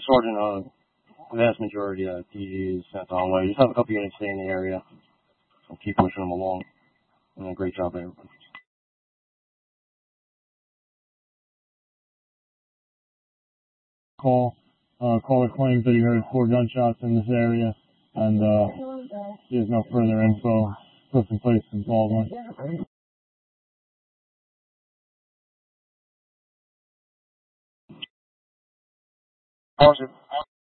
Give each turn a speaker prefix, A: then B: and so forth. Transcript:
A: Sergeant, the vast majority of DG is sent on way. Just have a couple units stay in the area and keep pushing them along. And a great job, everybody. Caller claims that he heard 4 gunshots in this area, and he has no further info. Clifton Place in Baldwin. Sergeant.